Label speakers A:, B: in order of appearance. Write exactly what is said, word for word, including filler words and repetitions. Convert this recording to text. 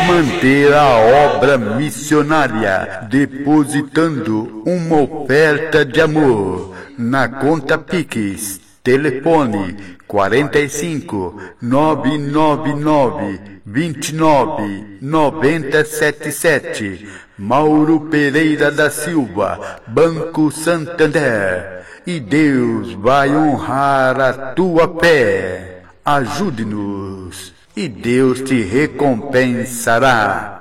A: manter a obra missionária, depositando uma oferta de amor na conta Pix, telefone quarenta e cinco, nove nove nove, vinte e nove, noventa e setenta e sete, Mauro Pereira da Silva, Banco Santander. E Deus vai honrar a tua fé. Ajude-nos e Deus te recompensará.